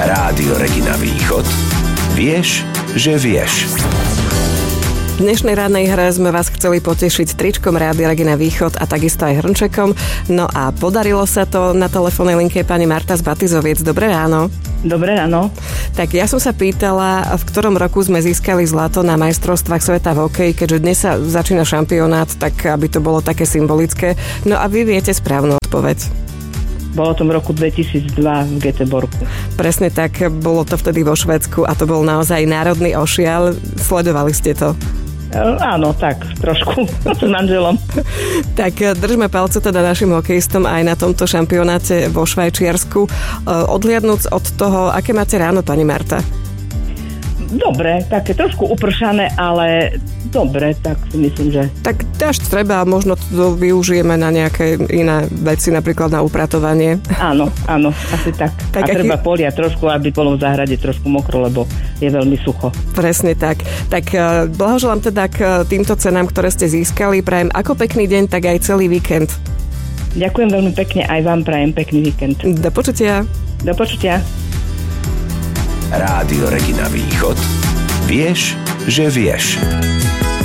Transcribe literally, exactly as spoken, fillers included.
Rádio Regina Východ. Vieš, že vieš. V dnešnej rannej hre sme vás chceli potešiť tričkom Rádia Regina Východ a takisto aj hrnčekom. No a podarilo sa to. Na telefónnej linke pani Marta z Batizoviec. Dobré ráno. Dobré ráno. Tak ja som sa pýtala, v ktorom roku sme získali zlato na majstrovstvách sveta v hokeji, keďže dnes sa začína šampionát, tak aby to bolo také symbolické. No a vy viete správnu odpoveď. Bolo to v roku dvetisícdva v Göteborgu. Presne tak, bolo to vtedy vo Švédsku a to bol naozaj národný ošial. Sledovali ste to? Áno, tak, trošku s manželom. Tak držme palce teda našim hokejistom aj na tomto šampionáte vo Švajčiarsku. Odhliadnúc od toho, aké máte ráno, pani Marta? Dobre, také trošku upršané, ale dobre, tak si myslím, že... Tak dážď treba, možno to využijeme na nejaké iné veci, napríklad na upratovanie. Áno, áno, asi tak. tak a treba chy... poliať trošku, aby bolo v záhrade trošku mokro, lebo je veľmi sucho. Presne tak. Tak blahoželám teda k týmto cenám, ktoré ste získali. Prajem ako pekný deň, tak aj celý víkend. Ďakujem veľmi pekne, aj vám prajem pekný víkend. Do počutia. Do počutia. Rádio Regina Východ. Vieš, že vieš.